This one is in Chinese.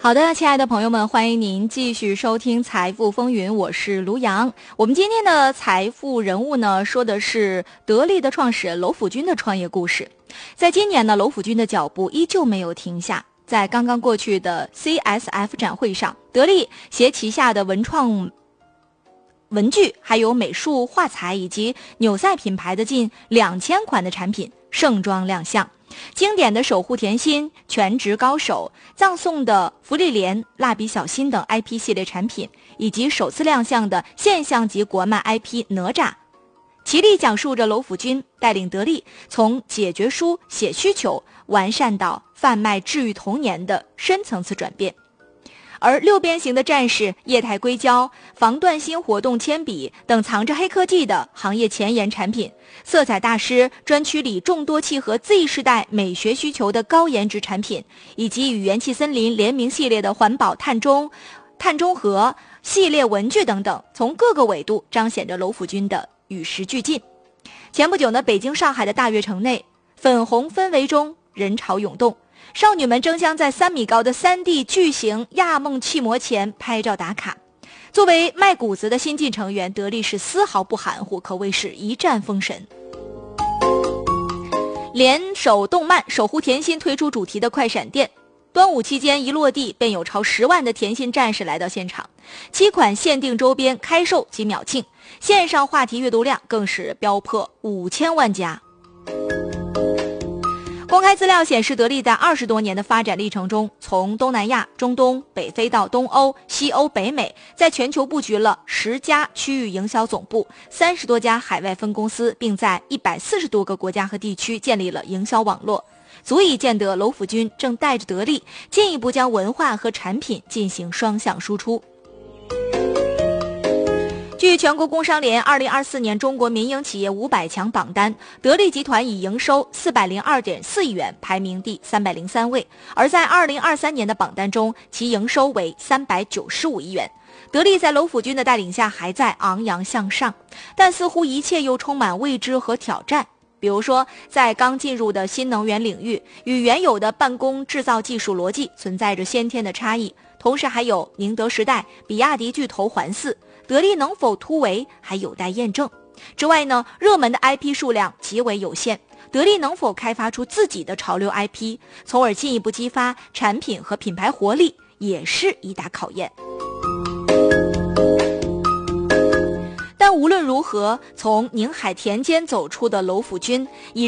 好的，亲爱的朋友们，欢迎您继续收听财富风云，我是卢阳。我们今天的财富人物呢，说的是得力的创始人楼府君的创业故事。在今年呢，楼府君的脚步依旧没有停下。在刚刚过去的 CSF 展会上，得力携旗下的文创文具还有美术画材以及纽赛品牌的近2000款的产品盛装亮相。经典的守护甜心、全职高手、葬送的芙莉莲、蜡笔小新等 IP 系列产品，以及首次亮相的现象级国漫 IP 哪吒，齐力讲述着楼府君带领得力从解决书写需求完善到贩卖治愈童年的深层次转变。而六边形的战士、液态硅胶、防断芯活动铅笔等藏着黑科技的行业前沿产品，色彩大师专区里众多契合 Z 世代美学需求的高颜值产品，以及与元气森林联名系列的环保碳中和系列文具等等，从各个维度彰显着楼府君的与时俱进。前不久呢，北京、上海的大悦城内，粉红氛围中人潮涌动，少女们争相在3米高的 3D 巨型亚梦气膜前拍照打卡。作为卖谷子的新晋成员，得力是丝毫不含糊，可谓是一战封神。联手动漫守护甜心推出主题的快闪店，端午期间一落地便有超10万的甜心战士来到现场，7款限定周边开售即秒罄，线上话题阅读量更是飙破5000万加。公开资料显示，得力在20多年的发展历程中，从东南亚、中东、北非到东欧、西欧、北美，在全球布局了10家区域营销总部、30多家海外分公司，并在140多个国家和地区建立了营销网络，足以见得楼府君正带着得力进一步将文化和产品进行双向输出。据全国工商联2024年中国民营企业500强榜单，得力集团以营收402.4亿元排名第303位，而在2023年的榜单中，其营收为395亿元。得力在楼府君的带领下还在昂扬向上，但似乎一切又充满未知和挑战。比如说，在刚进入的新能源领域，与原有的办公制造技术逻辑存在着先天的差异，同时还有宁德时代、比亚迪巨头环伺，得力能否突围还有待验证。之外呢，热门的 IP 数量极为有限，得力能否开发出自己的潮流 IP， 从而进一步激发产品和品牌活力，也是一大考验。但无论如何，从宁海田间走出的楼府君